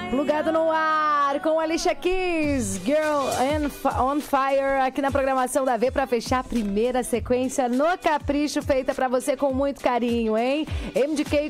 Plugado no ar com Alicia Keys, Girl on Fire, aqui na programação da V, pra fechar a primeira sequência no Capricho, feita pra você com muito carinho, hein? MDK